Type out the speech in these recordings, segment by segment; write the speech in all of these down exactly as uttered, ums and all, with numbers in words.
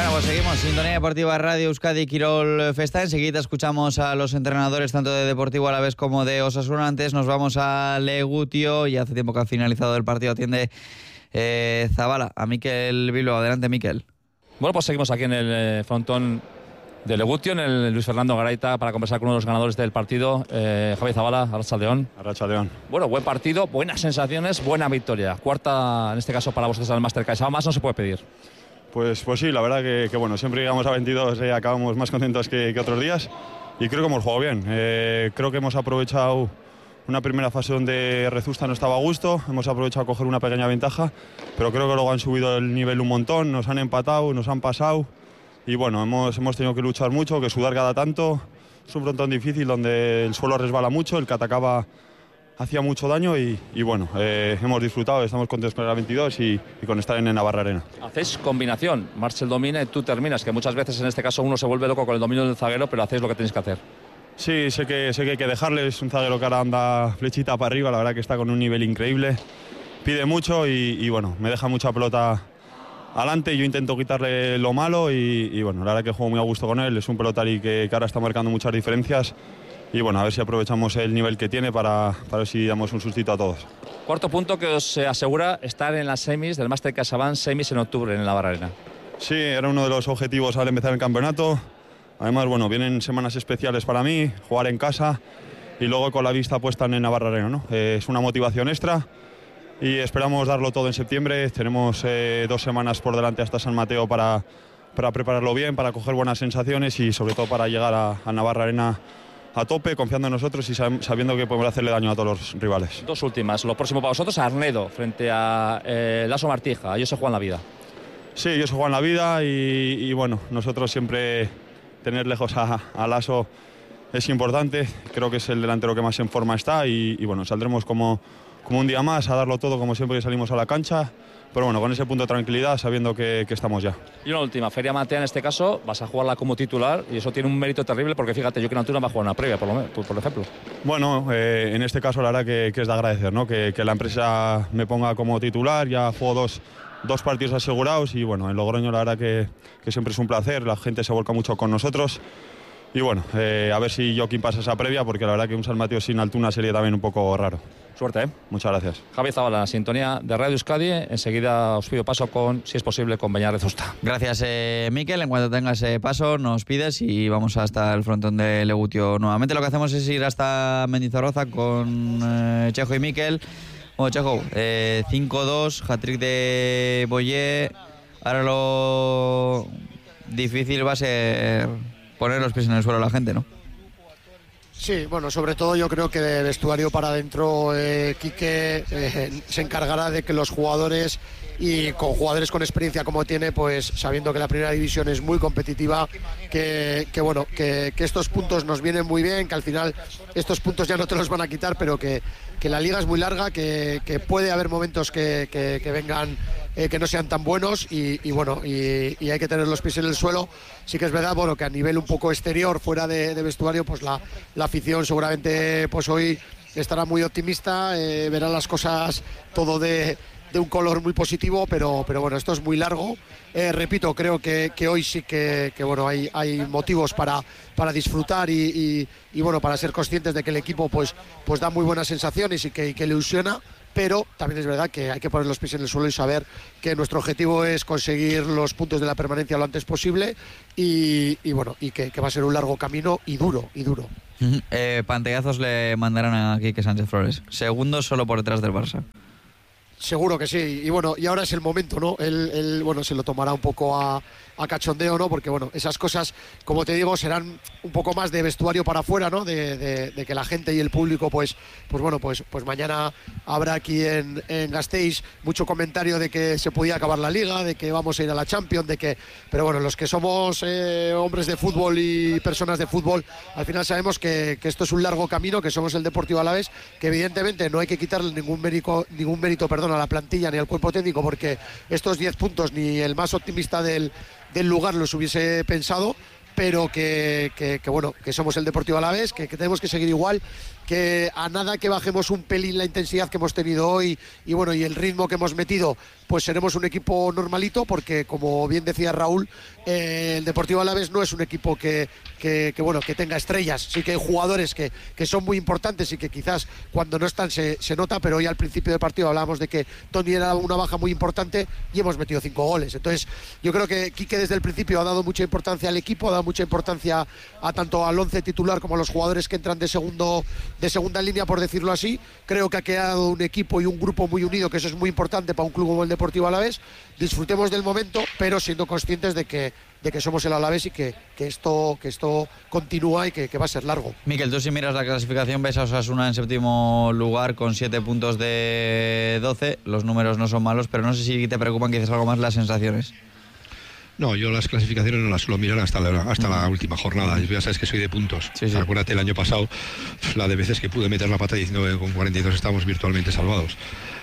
Bueno, pues seguimos. Sintonía Deportiva Radio Euskadi Quirol Festa. Enseguida escuchamos a los entrenadores tanto de Deportivo Alavés como de Osasuna. Antes nos vamos a Legutio y hace tiempo que ha finalizado el partido atiende eh, Zabala a Mikel Bilbao. Adelante, Mikel. Bueno, pues seguimos aquí en el eh, frontón de Legutio, en el Luis Fernando Garaita, para conversar con uno de los ganadores del partido, eh, Javi Zabala, Arratsaldeon. Arratsaldeon. Bueno, buen partido, buenas sensaciones, buena victoria. Cuarta, en este caso, para vosotros al Máster CaixaBank. Más no se puede pedir. Pues, pues sí, la verdad que, que bueno, siempre llegamos a veintidós y eh, acabamos más contentos que, que otros días y creo que hemos jugado bien. Eh, creo que hemos aprovechado una primera fase donde Rezusta no estaba a gusto, hemos aprovechado a coger una pequeña ventaja, pero creo que luego han subido el nivel un montón, nos han empatado, nos han pasado y bueno, hemos, hemos tenido que luchar mucho, que sudar cada tanto. Es un frontón difícil donde el suelo resbala mucho, el que atacaba hacía mucho daño y, y bueno, eh, hemos disfrutado, estamos contentos con el veintidós y, y con estar en Navarra Arena. Hacéis combinación, Marcel domina y tú terminas, que muchas veces en este caso uno se vuelve loco con el dominio del zaguero, pero hacéis lo que tenéis que hacer. Sí, sé que, sé que hay que dejarle, es un zaguero que ahora anda flechita para arriba, la verdad que está con un nivel increíble, pide mucho y, y bueno, me deja mucha pelota adelante, yo intento quitarle lo malo y, y bueno, la verdad que juego muy a gusto con él, es un pelotari que, que ahora está marcando muchas diferencias. Y bueno, a ver si aprovechamos el nivel que tiene para, para ver si damos un sustito a todos. Cuarto punto que os asegura estar en las semis del Máster CaixaBank, semis en octubre en la Navarra Arena. Sí, era uno de los objetivos al empezar el campeonato. Además, bueno, vienen semanas especiales para mí, jugar en casa y luego con la vista puesta en el Navarra Arena, ¿no? Eh, es una motivación extra y esperamos darlo todo en septiembre. Tenemos eh, dos semanas por delante hasta San Mateo para, para prepararlo bien, para coger buenas sensaciones y sobre todo para llegar a, a Navarra Arena a tope, confiando en nosotros y sabiendo que podemos hacerle daño a todos los rivales. Dos últimas, lo próximo para vosotros, Arnedo, frente a eh, Lasso Martija, ellos se juegan la vida. Sí, ellos se juegan la vida y, y bueno, nosotros siempre tener lejos a, a Lasso es importante, creo que es el delantero que más en forma está y, y bueno, saldremos como, como un día más a darlo todo como siempre que salimos a la cancha. Pero bueno, con ese punto de tranquilidad, sabiendo que, que estamos ya. Y una última, Feria Matea en este caso, vas a jugarla como titular y eso tiene un mérito terrible porque fíjate, yo que en altura va a jugar una previa, por, lo, por, por ejemplo. Bueno, eh, en este caso la verdad que, que es de agradecer, ¿no? Que, que la empresa me ponga como titular, ya juego dos, dos partidos asegurados y bueno, en Logroño la verdad que, que siempre es un placer, la gente se volca mucho con nosotros. Y bueno, eh, a ver si Joaquín pasa esa previa porque la verdad que un San Mateo sin Altuna sería también un poco raro. Suerte, ¿eh? Muchas gracias. Javi Zabala, sintonía de Radio Euskadi. Enseguida os pido paso con, si es posible, con Beñat Rezusta. Gracias, eh, Mikel. En cuanto tengas eh, paso, nos pides y vamos hasta el frontón de Legutio nuevamente. Lo que hacemos es ir hasta Mendizorroza con eh, Chejo y Mikel. Bueno, Chejo, eh, cinco dos, hat-trick de Boyé. Ahora lo difícil va a ser poner los pies en el suelo a la gente, ¿no? Sí, bueno, sobre todo yo creo que de vestuario para adentro, eh, Quique eh, se encargará de que los jugadores y con jugadores con experiencia como tiene, pues sabiendo que la primera división es muy competitiva, que, que bueno, que, que estos puntos nos vienen muy bien, que al final estos puntos ya no te los van a quitar, pero que, que la liga es muy larga, que, que puede haber momentos que, que, que vengan eh, que no sean tan buenos y, y bueno, y, y hay que tener los pies en el suelo. Sí que es verdad, bueno, que a nivel un poco exterior, fuera de, de vestuario, pues la, la afición seguramente pues hoy estará muy optimista, eh, verá las cosas todo de, de un color muy positivo, pero, pero bueno, esto es muy largo. Eh, repito, creo que, que hoy sí que, que bueno, hay, hay motivos para, para disfrutar y, y, y bueno, para ser conscientes de que el equipo pues, pues da muy buenas sensaciones y que, y que le ilusiona. Pero también es verdad que hay que poner los pies en el suelo y saber que nuestro objetivo es conseguir los puntos de la permanencia lo antes posible y, y bueno, y que, que va a ser un largo camino y duro, y duro. Uh-huh. Eh, pantallazos le mandarán a Quique Sánchez Flores. Segundos solo por detrás del Barça. Seguro que sí, y bueno, y ahora es el momento, ¿no? Él, él bueno, se lo tomará un poco a, a cachondeo, ¿no? Porque bueno, esas cosas, como te digo, serán un poco más de vestuario para afuera, ¿no? De, de, de que la gente y el público, pues, pues bueno, pues, pues mañana habrá aquí en, en Gasteiz mucho comentario de que se podía acabar la liga, de que vamos a ir a la Champions, de que, pero bueno, los que somos eh, hombres de fútbol y personas de fútbol, al final sabemos que, que esto es un largo camino, que somos el Deportivo Alavés, que evidentemente no hay que quitarle ningún mérito, ningún mérito, perdón, a la plantilla ni al cuerpo técnico, porque estos diez puntos ni el más optimista del, del lugar los hubiese pensado, pero que, que, que bueno, que somos el Deportivo Alavés, que, que tenemos que seguir igual que a nada que bajemos un pelín la intensidad que hemos tenido hoy y bueno, y el ritmo que hemos metido, pues seremos un equipo normalito, porque como bien decía Raúl, eh, el Deportivo Alavés no es un equipo que, que, que bueno, que tenga estrellas. Sí que hay jugadores que, que son muy importantes y que quizás cuando no están se, se nota, pero hoy al principio del partido hablábamos de que Toni era una baja muy importante y hemos metido cinco goles. Entonces yo creo que Quique desde el principio ha dado mucha importancia al equipo, ha dado mucha importancia a tanto al once titular como a los jugadores que entran de segundo de segunda línea, por decirlo así. Creo que ha quedado un equipo y un grupo muy unido, que eso es muy importante para un club como el Deportivo Alavés. Disfrutemos del momento, pero siendo conscientes de que, de que somos el Alavés y que, que, esto, que esto continúa y que, que va a ser largo. Miquel, tú si miras la clasificación ves a Osasuna en séptimo lugar con siete puntos de doce. Los números no son malos, pero no sé si te preocupan quizás algo más las sensaciones. No, yo las clasificaciones no las suelo mirar hasta la, hasta la última jornada. Ya sabes que soy de puntos. Sí, sí. Acuérdate el año pasado, la de veces que pude meter la pata diciendo que con cuarenta y dos estábamos virtualmente salvados.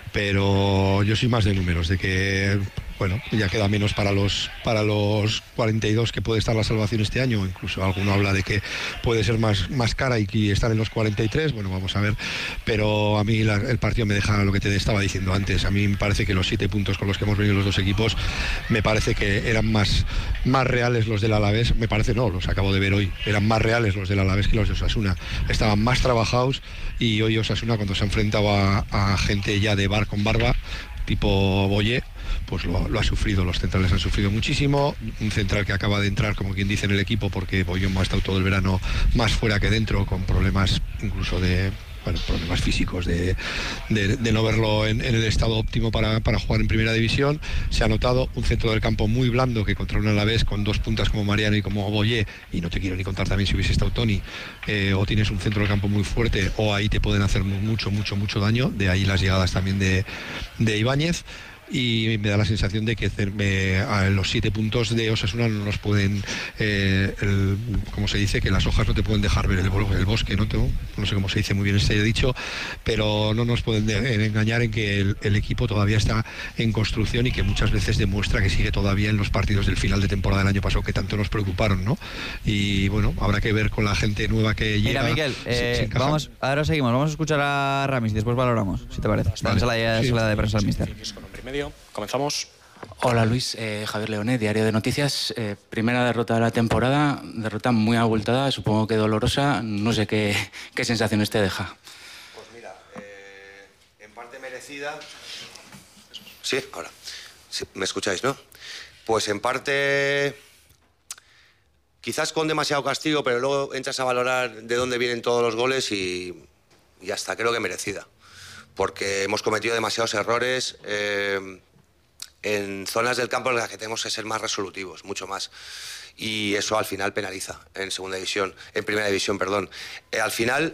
Pero yo soy más de números, de que bueno, ya queda menos para los para los cuarenta y dos que puede estar la salvación este año. Incluso alguno habla de que puede ser más, más cara y, y estar en los cuarenta y tres. Bueno, vamos a ver. Pero a mí la, el partido me deja lo que te estaba diciendo antes. A mí me parece que los siete puntos con los que hemos venido los dos equipos, me parece que eran más, más reales los del Alavés. Me parece no, los acabo de ver hoy. Eran más reales los del Alavés que los de Osasuna. Estaban más trabajados y hoy Osasuna, cuando se ha enfrentado a, a gente ya de bar con barba, tipo Boyé, pues lo, lo ha sufrido, los centrales han sufrido muchísimo. Un central que acaba de entrar, como quien dice, en el equipo, porque Boyón ha estado todo el verano más fuera que dentro, con problemas incluso de... Bueno, problemas físicos de, de, de no verlo en, en el estado óptimo para, para jugar en primera división. Se ha notado un centro del campo muy blando, que contra un Alavés con dos puntas como Mariano y como Boyé, y no te quiero ni contar también si hubiese estado Toni, eh, o tienes un centro del campo muy fuerte, o ahí te pueden hacer mucho, mucho, mucho daño. De ahí las llegadas también de, de Ibáñez. Y me da la sensación de que me, a los siete puntos de Osasuna no nos pueden, eh, el, como se dice, que las hojas no te pueden dejar ver el, el bosque, ¿no? No sé cómo se dice muy bien este dicho, pero no nos pueden de, engañar en que el, el equipo todavía está en construcción y que muchas veces demuestra que sigue todavía en los partidos del final de temporada del año pasado que tanto nos preocuparon, ¿no? Y bueno, habrá que ver con la gente nueva que llega. Mira, Miquel, eh, vamos, ahora seguimos, vamos a escuchar a Ramis y después valoramos, si te parece. Está en sala, sí. Sala de prensa del míster. Comenzamos. Hola Luis, eh, Javier Leone, Diario de Noticias. Eh, primera derrota de la temporada, derrota muy abultada, supongo que dolorosa. No sé qué, qué sensaciones te deja. Pues mira, eh, en parte merecida. Sí, ahora. Sí, ¿me escucháis, no? Pues en parte, quizás con demasiado castigo, pero luego entras a valorar de dónde vienen todos los goles y ya está, creo que merecida. Porque hemos cometido demasiados errores eh, en zonas del campo en las que tenemos que ser más resolutivos, mucho más. Y eso al final penaliza en segunda división, en primera división, perdón. Eh, al final,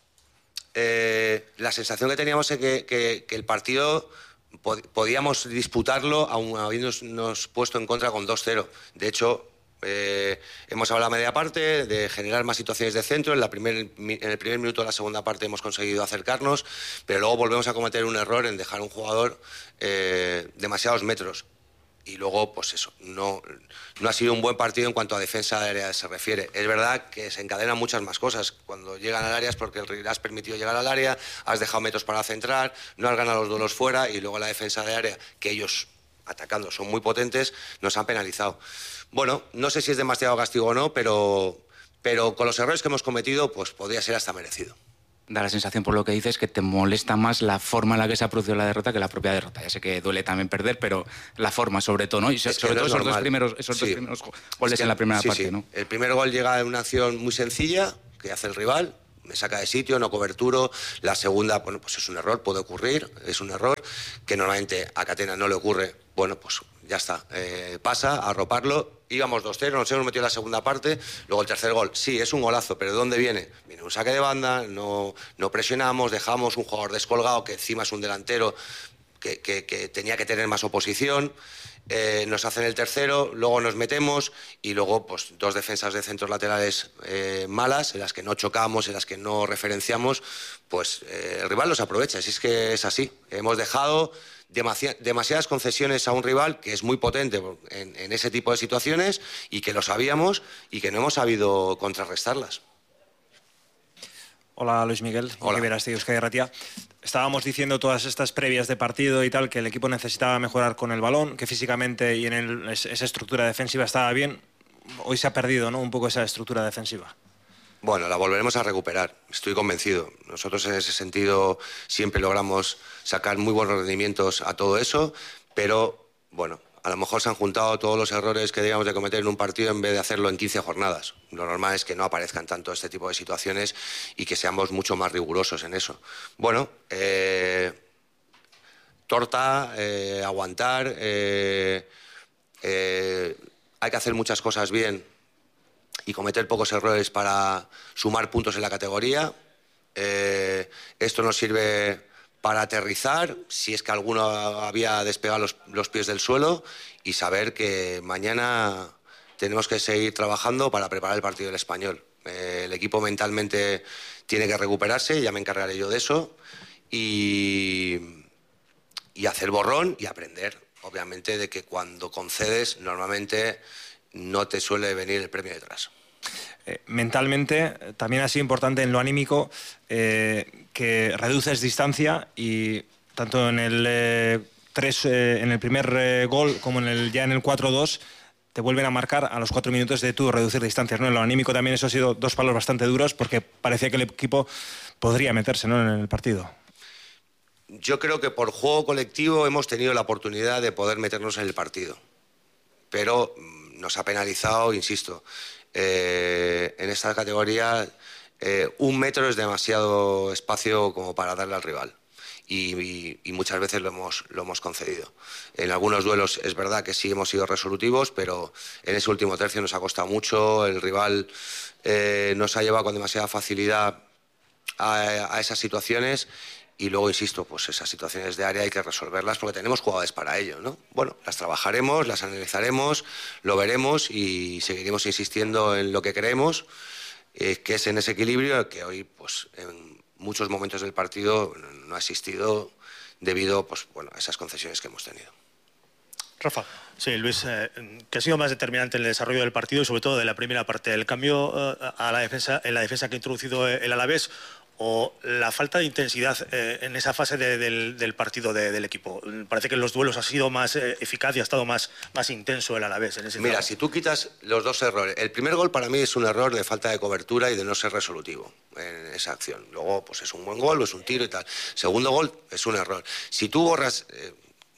eh, la sensación que teníamos es que, que, que el partido pod podíamos disputarlo aun habiéndonos puesto en contra con dos cero. De hecho, Eh, hemos hablado a media parte de generar más situaciones de centro. En, la primer, en el primer minuto de la segunda parte hemos conseguido acercarnos, pero luego volvemos a cometer un error en dejar a un jugador eh, demasiados metros. Y luego, pues eso, no, no ha sido un buen partido en cuanto a defensa de área se refiere. Es verdad que se encadenan muchas más cosas. Cuando llegan al área es porque el rival has permitido llegar al área, has dejado metros para centrar, no has ganado los duelos fuera y luego la defensa de área, que ellos atacando son muy potentes, nos han penalizado. Bueno, no sé si es demasiado castigo o no, pero, pero con los errores que hemos cometido, pues podría ser hasta merecido. Da la sensación, por lo que dices, que te molesta más la forma en la que se ha producido la derrota que la propia derrota. Ya sé que duele también perder, pero la forma sobre todo, ¿no? Y sobre todo no esos, dos primeros, esos sí. dos primeros goles es que, en la primera sí, parte, sí. ¿no? El primer gol llega en una acción muy sencilla que hace el rival, me saca de sitio, no coberturo. La segunda, bueno, pues es un error, puede ocurrir, es un error que normalmente a Catena no le ocurre. Bueno, pues ya está, eh, pasa, a arroparlo. Íbamos dos cero, nos hemos metido en la segunda parte. Luego el tercer gol, sí, es un golazo, pero ¿de dónde viene? Viene un saque de banda, no, no presionamos, dejamos un jugador descolgado que encima es un delantero que, que, que tenía que tener más oposición. Eh, nos hacen el tercero, luego nos metemos y luego pues dos defensas de centros laterales eh, malas, en las que no chocamos, en las que no referenciamos, pues eh, el rival los aprovecha. Si es que es así, hemos dejado demasi demasiadas concesiones a un rival que es muy potente en, en ese tipo de situaciones y que lo sabíamos y que no hemos sabido contrarrestarlas. Hola Luis Miguel, Hola. Rivera, Euskadi Ratia. Estábamos diciendo todas estas previas de partido y tal, que el equipo necesitaba mejorar con el balón, que físicamente y en el, esa estructura defensiva estaba bien. Hoy se ha perdido, ¿no?, un poco esa estructura defensiva. Bueno, la volveremos a recuperar, estoy convencido. Nosotros en ese sentido siempre logramos sacar muy buenos rendimientos a todo eso, pero bueno, a lo mejor se han juntado todos los errores que debíamos de cometer en un partido en vez de hacerlo en quince jornadas. Lo normal es que no aparezcan tanto este tipo de situaciones y que seamos mucho más rigurosos en eso. Bueno, eh, torta, eh, aguantar, eh, eh, hay que hacer muchas cosas bien y cometer pocos errores para sumar puntos en la categoría. Eh, esto nos sirve para aterrizar, si es que alguno había despegado los, los pies del suelo, y saber que mañana tenemos que seguir trabajando para preparar el partido del Español. Eh, el equipo mentalmente tiene que recuperarse, ya me encargaré yo de eso, y, y hacer borrón y aprender, obviamente, de que cuando concedes normalmente no te suele venir el premio detrás. Eh, mentalmente también ha sido importante en lo anímico eh, que reduces distancia y tanto en el, eh, tres, eh, en el primer eh, gol como en el, ya en el cuatro dos te vuelven a marcar a los cuatro minutos de tú reducir distancias, ¿no? En lo anímico también eso ha sido dos palos bastante duros porque parecía que el equipo podría meterse, ¿no?, en el partido. Yo creo que por juego colectivo hemos tenido la oportunidad de poder meternos en el partido, pero nos ha penalizado, insisto, eh, en esta categoría eh, un metro es demasiado espacio como para darle al rival. Y, y, y muchas veces lo hemos, lo hemos concedido. En algunos duelos es verdad que sí hemos sido resolutivos, pero en ese último tercio nos ha costado mucho, el rival eh, nos ha llevado con demasiada facilidad a, a esas situaciones. Y luego, insisto, pues esas situaciones de área hay que resolverlas porque tenemos jugadores para ello, ¿no? Bueno, las trabajaremos, las analizaremos, lo veremos y seguiremos insistiendo en lo que creemos, eh, que es en ese equilibrio que hoy, pues, en muchos momentos del partido no ha existido debido, pues, bueno, a esas concesiones que hemos tenido. Rafa. Sí, Luis, eh, ¿qué ha sido más determinante en el desarrollo del partido y sobre todo de la primera parte? ¿El cambio eh, a la defensa, en la defensa que ha introducido el Alavés o la falta de intensidad eh, en esa fase de, del, del partido de, del equipo? Parece que en los duelos ha sido más eh, eficaz y ha estado más, más intenso el Alavés en ese Mira, trabajo. Si tú quitas los dos errores, el primer gol para mí es un error de falta de cobertura y de no ser resolutivo en esa acción. Luego, pues es un buen gol, es un tiro y tal. Segundo gol es un error. Si tú borras... Eh,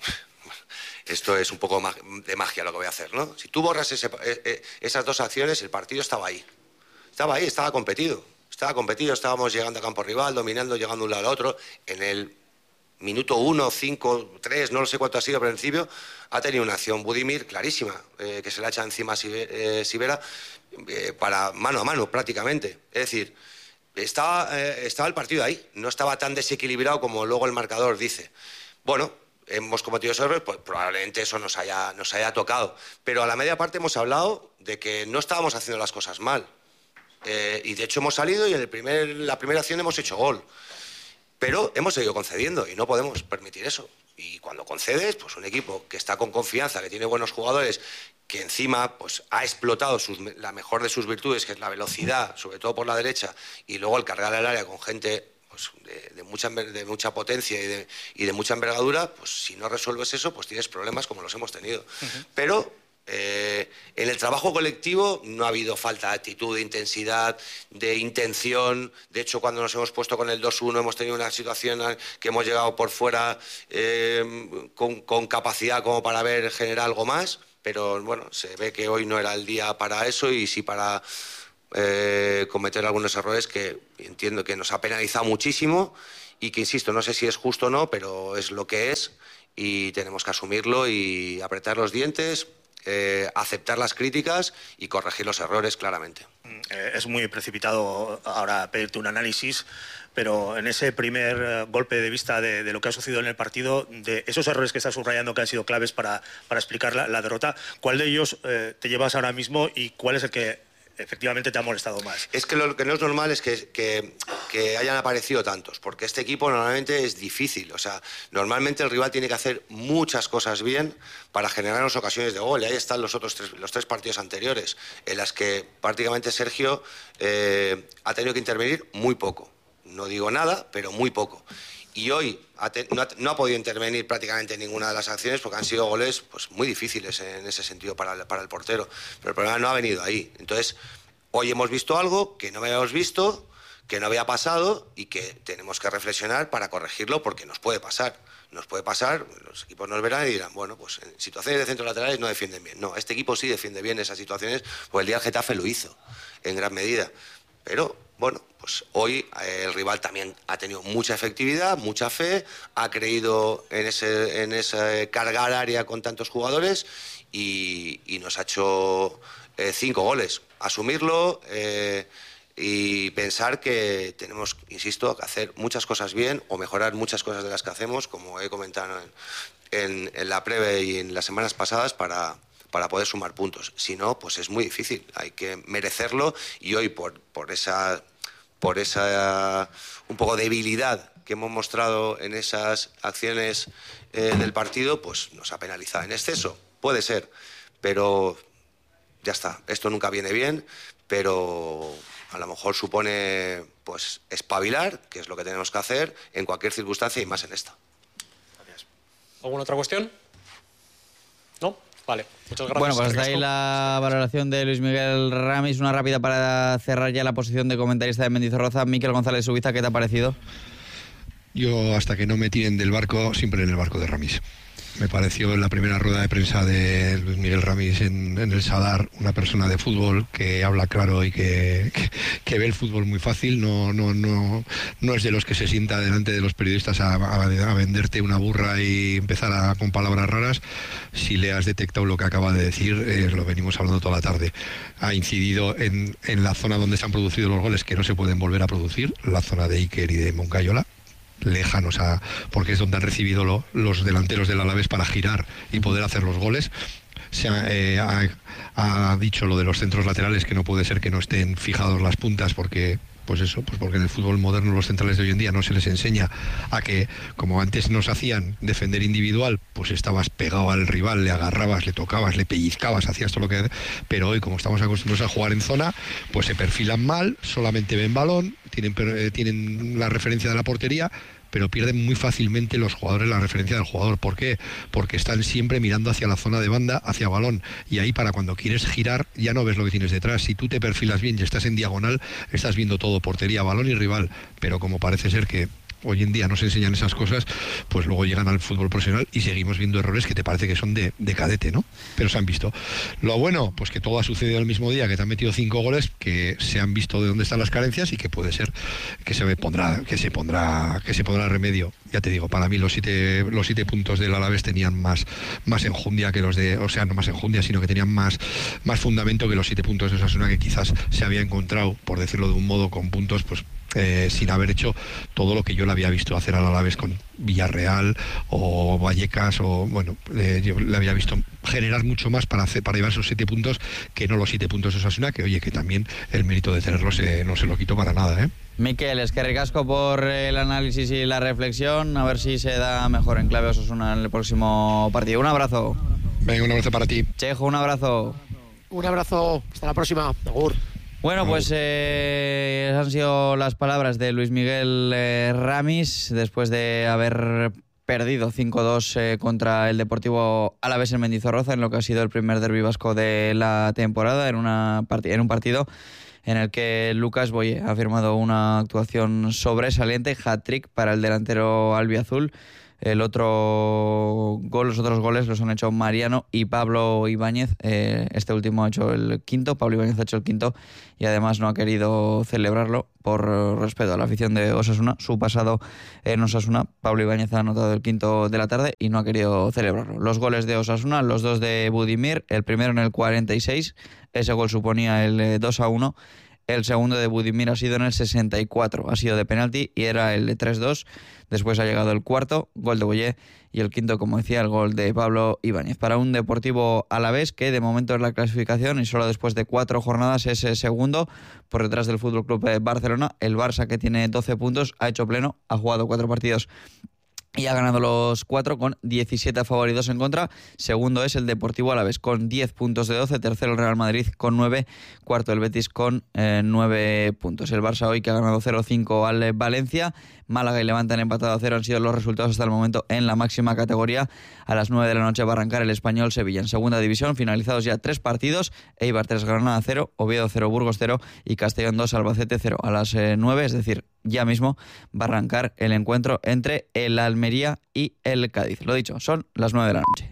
esto es un poco de magia lo que voy a hacer, ¿no? Si tú borras ese, eh, esas dos acciones, el partido estaba ahí. Estaba ahí, estaba competido. Estaba competido, estábamos llegando a campo rival, dominando, llegando de un lado al otro. En el minuto uno, cinco, tres, no lo sé cuánto ha sido, pero al principio ha tenido una acción Budimir clarísima, eh, que se la echa encima a Sivera eh, para mano a mano prácticamente. Es decir, estaba, eh, estaba el partido ahí, no estaba tan desequilibrado como luego el marcador dice. Bueno, hemos cometido esos errores, pues probablemente eso nos haya, nos haya tocado. Pero a la media parte hemos hablado de que no estábamos haciendo las cosas mal. Eh, y de hecho hemos salido y en el primer, la primera acción hemos hecho gol. Pero hemos seguido concediendo y no podemos permitir eso. Y cuando concedes, pues un equipo que está con confianza, que tiene buenos jugadores, que encima pues, ha explotado sus, la mejor de sus virtudes, que es la velocidad, sobre todo por la derecha, y luego el cargar el área con gente... Pues de, de, mucha, de mucha potencia y de, y de mucha envergadura, pues si no resuelves eso, pues tienes problemas como los hemos tenido. Uh-huh. Pero eh, en el trabajo colectivo no ha habido falta de actitud, de intensidad, de intención. De hecho, cuando nos hemos puesto con el dos uno hemos tenido una situación que hemos llegado por fuera eh, con, con capacidad como para ver generar algo más, pero bueno, se ve que hoy no era el día para eso y sí para... Eh, cometer algunos errores que entiendo que nos ha penalizado muchísimo y que, insisto, no sé si es justo o no, pero es lo que es y tenemos que asumirlo y apretar los dientes, eh, aceptar las críticas y corregir los errores claramente. Eh, es muy precipitado ahora pedirte un análisis, pero en ese primer eh, golpe de vista de, de lo que ha sucedido en el partido, de esos errores que estás subrayando que han sido claves para, para explicar la, la derrota, ¿cuál de ellos eh, te llevas ahora mismo y cuál es el que efectivamente te ha molestado más? Es que lo que no es normal es que, que, que hayan aparecido tantos, porque este equipo normalmente es difícil. O sea, normalmente el rival tiene que hacer muchas cosas bien para generarnos ocasiones de gol. Y ahí están los otros tres, los tres partidos anteriores, en las que prácticamente Sergio eh, ha tenido que intervenir muy poco. no digo nada, pero muy poco. Y hoy ha te, no, ha, no ha podido intervenir prácticamente en ninguna de las acciones porque han sido goles pues, muy difíciles en ese sentido para el, para el portero. Pero el problema no ha venido ahí. Entonces, hoy hemos visto algo que no habíamos visto, que no había pasado y que tenemos que reflexionar para corregirlo porque nos puede pasar. Nos puede pasar, los equipos nos verán y dirán, bueno, pues en situaciones de centros laterales no defienden bien. No, este equipo sí defiende bien esas situaciones, pues el día del Getafe lo hizo, en gran medida. Pero, bueno, pues hoy eh, el rival también ha tenido mucha efectividad, mucha fe, ha creído en ese, en ese cargar área con tantos jugadores y, y nos ha hecho eh, cinco goles. Asumirlo eh, y pensar que tenemos, insisto, que hacer muchas cosas bien o mejorar muchas cosas de las que hacemos, como he comentado en, en, en la previa y en las semanas pasadas, para... para poder sumar puntos. Si no, pues es muy difícil. Hay que merecerlo y hoy por, por esa por esa un poco debilidad que hemos mostrado en esas acciones eh, del partido, pues nos ha penalizado en exceso. Puede ser, pero ya está. Esto nunca viene bien, pero a lo mejor supone pues espabilar, que es lo que tenemos que hacer en cualquier circunstancia y más en esta. Gracias. ¿Alguna otra cuestión? ¿No? Vale, muchas gracias. Bueno, pues hasta ahí la valoración de Luis Miguel Ramis. Una rápida para cerrar ya la posición de comentarista de Mendizorroza. Miquel González Subiza, ¿qué te ha parecido? Yo, hasta que no me tiren del barco, siempre en el barco de Ramis. Me pareció en la primera rueda de prensa de Luis Miguel Ramis en, en el Sadar una persona de fútbol que habla claro y que, que, que ve el fútbol muy fácil. No, no, no, no es de los que se sienta delante de los periodistas a, a, a venderte una burra y empezar a, con palabras raras. Si le has detectado lo que acaba de decir, eh, lo venimos hablando toda la tarde. Ha incidido en, en la zona donde se han producido los goles que no se pueden volver a producir, la zona de Iker y de Moncayola, lejanos a, porque es donde han recibido lo, los delanteros del Alavés para girar y poder hacer los goles. Se ha, eh, ha, ha dicho lo de los centros laterales, que no puede ser que no estén fijados las puntas porque pues eso, pues porque en el fútbol moderno los centrales de hoy en día no se les enseña a que, como antes nos hacían defender individual, pues estabas pegado al rival, le agarrabas, le tocabas, le pellizcabas, hacías todo lo que... Pero hoy, como estamos acostumbrados a jugar en zona, pues se perfilan mal, solamente ven balón, tienen, eh, tienen la referencia de la portería, pero pierden muy fácilmente los jugadores la referencia del jugador. ¿Por qué? Porque están siempre mirando hacia la zona de banda, hacia balón, y ahí para cuando quieres girar ya no ves lo que tienes detrás. Si tú te perfilas bien y estás en diagonal, estás viendo todo, portería, balón y rival, pero como parece ser que hoy en día no se enseñan esas cosas, pues luego llegan al fútbol profesional y seguimos viendo errores que te parece que son de, de cadete, ¿no? Pero se han visto. Lo bueno, pues que todo ha sucedido el mismo día, que te han metido cinco goles, que se han visto de dónde están las carencias y que puede ser que se pondrá, que se pondrá, que se pondrá remedio. Ya te digo, para mí los siete, los siete puntos del Alavés tenían más, más enjundia que los de, o sea, no más enjundia, sino que tenían más, más fundamento que los siete puntos de Osasuna, que quizás se había encontrado, por decirlo de un modo, con puntos, pues Eh, sin haber hecho todo lo que yo le había visto hacer al Alavés con Villarreal o Vallecas, o bueno, eh, yo le había visto generar mucho más para hacer, para llevar esos siete puntos que no los siete puntos de Osasuna, que oye, que también el mérito de tenerlos eh, no se lo quito para nada, ¿eh? Miquel, es que ricasco por el análisis y la reflexión, a ver si se da mejor en clave Osasuna en el próximo partido. Un abrazo. Venga, un abrazo para ti. Chejo, un abrazo. Un abrazo, hasta la próxima. Agur. Bueno, pues eh, esas han sido las palabras de Luis Miguel eh, Ramis después de haber perdido cinco dos eh, contra el Deportivo Alavés en Mendizorroza, en lo que ha sido el primer derbi vasco de la temporada, en, una part- en un partido en el que Lucas Boye ha firmado una actuación sobresaliente, hat-trick para el delantero albiazul. El otro gol, los otros goles los han hecho Mariano y Pablo Ibáñez. Eh, este último ha hecho el quinto, Pablo Ibáñez ha hecho el quinto y además no ha querido celebrarlo por respeto a la afición de Osasuna. Su pasado en Osasuna, Pablo Ibáñez ha anotado el quinto de la tarde y no ha querido celebrarlo. Los goles de Osasuna, los dos de Budimir, el primero en el cuarenta y seis, ese gol suponía el dos a uno. El segundo de Budimir ha sido en el sesenta y cuatro, ha sido de penalti y era el tres dos. Después ha llegado el cuarto, gol de Boye, y el quinto, como decía, el gol de Pablo Ibáñez. Para un Deportivo Alavés que de momento es la clasificación y solo después de cuatro jornadas es el segundo, por detrás del Fútbol Club Barcelona. El Barça, que tiene doce puntos, ha hecho pleno, ha jugado cuatro partidos y ha ganado los cuatro con diecisiete a favor y dos en contra. Segundo es el Deportivo Alavés con diez puntos de doce, tercero el Real Madrid con nueve, cuarto el Betis con eh, nueve puntos. El Barça hoy que ha ganado cero cinco al Valencia, Málaga y Levante han empatado a cero, han sido los resultados hasta el momento en la máxima categoría. A las nueve de la noche va a arrancar el Español Sevilla en segunda división, finalizados ya tres partidos: Eibar tres, Granada cero, Oviedo cero, Burgos cero y Castellón dos, Albacete cero. A las eh, nueve, es decir, ya mismo va a arrancar el encuentro entre el Almería y el Cádiz. Lo dicho, son las nueve de la noche.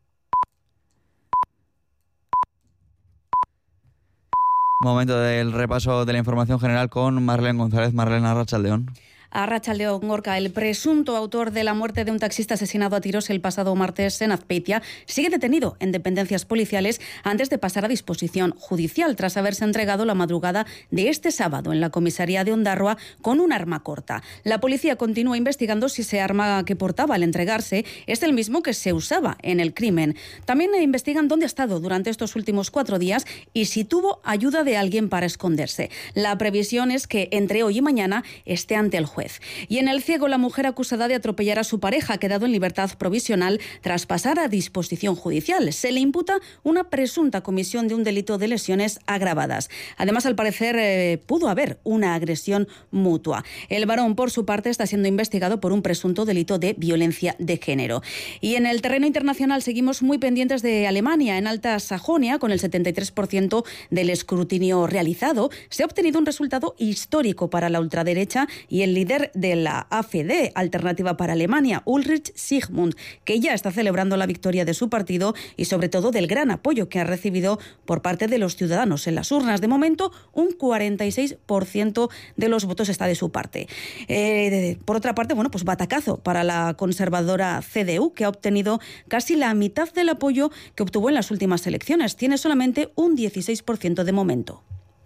Momento del repaso de la información general con Marlene González. Marlene, arratsaldeon. Arratsaldeon, Gorka. El presunto autor de la muerte de un taxista asesinado a tiros el pasado martes en Azpeitia sigue detenido en dependencias policiales antes de pasar a disposición judicial, tras haberse entregado la madrugada de este sábado en la comisaría de Ondarroa con un arma corta. La policía continúa investigando si ese arma que portaba al entregarse es el mismo que se usaba en el crimen. También investigan dónde ha estado durante estos últimos cuatro días y si tuvo ayuda de alguien para esconderse. La previsión es que entre hoy y mañana esté ante el juez. Y en El Ciego, la mujer acusada de atropellar a su pareja ha quedado en libertad provisional tras pasar a disposición judicial. Se le imputa una presunta comisión de un delito de lesiones agravadas. Además, al parecer, eh, pudo haber una agresión mutua. El varón, por su parte, está siendo investigado por un presunto delito de violencia de género. Y en el terreno internacional seguimos muy pendientes de Alemania. En Alta Sajonia, con el setenta y tres por ciento del escrutinio realizado, se ha obtenido un resultado histórico para la ultraderecha y el líder de la A F D, Alternativa para Alemania, Ulrich Sigmund, que ya está celebrando la victoria de su partido y sobre todo del gran apoyo que ha recibido por parte de los ciudadanos en las urnas. De momento, un cuarenta y seis por ciento de los votos está de su parte. Eh, por otra parte, bueno, pues batacazo para la conservadora C D U, que ha obtenido casi la mitad del apoyo que obtuvo en las últimas elecciones. Tiene solamente un dieciséis por ciento de momento.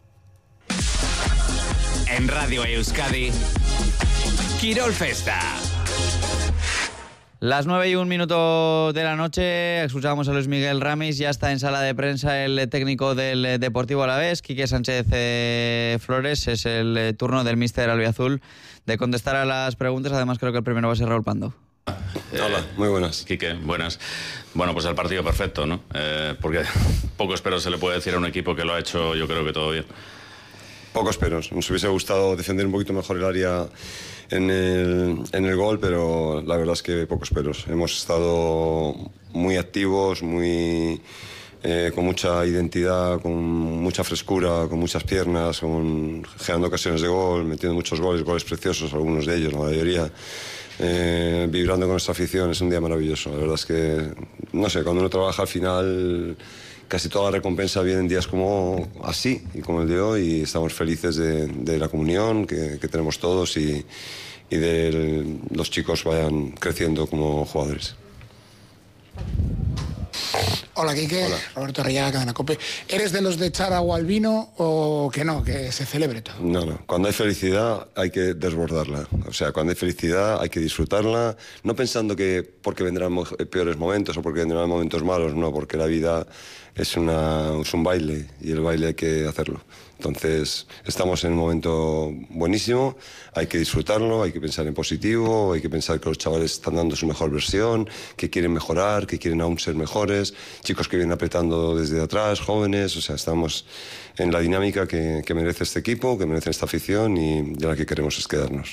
En Radio Euskadi, Quirol Festa. Las nueve y un minuto de la noche, escuchábamos a Luis Miguel Ramis, ya está en sala de prensa el técnico del Deportivo Alavés, Quique Sánchez eh, Flores. Es el turno del míster albiazul de contestar a las preguntas. Además, creo que el primero va a ser Raúl Pando. Eh, Hola, muy buenas. Quique, buenas. Bueno, pues el partido perfecto, ¿no? Eh, porque poco espero se le puede decir a un equipo que lo ha hecho, yo creo que todo bien. Pocos peros. Nos hubiese gustado defender un poquito mejor el área en el, en el gol, pero la verdad es que pocos peros. Hemos estado muy activos, muy, eh, con mucha identidad, con mucha frescura, con muchas piernas, con, generando ocasiones de gol, metiendo muchos goles, goles preciosos, algunos de ellos, la mayoría. Eh, vibrando con nuestra afición, es un día maravilloso. La verdad es que, no sé, cuando uno trabaja al final, casi toda la recompensa viene en días como así y como el de hoy, y estamos felices de, de la comunión que, que tenemos todos y, y de el, los chicos vayan creciendo como jugadores. Hola, Quique. Hola. Roberto Reyana, Cadena COPE. ¿Eres de los de echar agua al vino o que no, que se celebre todo? No, no. Cuando hay felicidad hay que desbordarla. O sea, cuando hay felicidad hay que disfrutarla, no pensando que porque vendrán peores momentos o porque vendrán momentos malos, no, porque la vida es, una, es un baile y el baile hay que hacerlo. Entonces, estamos en un momento buenísimo, hay que disfrutarlo, hay que pensar en positivo, hay que pensar que los chavales están dando su mejor versión, que quieren mejorar, que quieren aún ser mejores, chicos que vienen apretando desde atrás, jóvenes, o sea, estamos en la dinámica que, que merece este equipo, que merece esta afición y de la que queremos es quedarnos.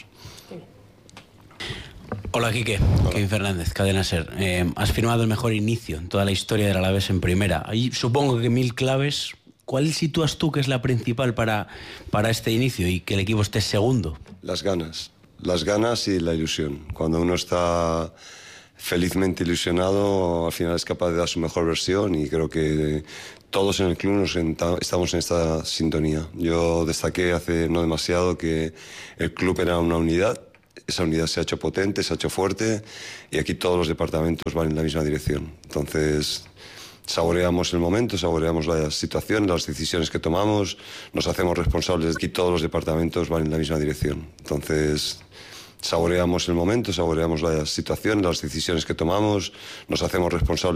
Hola, Quique. Hola. Kevin Fernández, Cadena Ser. Eh, has firmado el mejor inicio en toda la historia del Alavés en primera. Hay, supongo que mil claves. ¿Cuál sitúas tú que es la principal para, para este inicio y que el equipo esté segundo? Las ganas. Las ganas y la ilusión. Cuando uno está felizmente ilusionado, al final es capaz de dar su mejor versión y creo que todos en el club nos estamos en esta sintonía. Yo destaqué hace no demasiado que el club era una unidad. Esa unidad se ha hecho potente, se ha hecho fuerte y aquí todos los departamentos van en la misma dirección. Entonces, saboreamos el momento, saboreamos la situación, las decisiones que tomamos, nos hacemos responsables. Aquí todos los departamentos van en la misma dirección. Entonces, saboreamos el momento, saboreamos la situación, las decisiones que tomamos, nos hacemos responsables.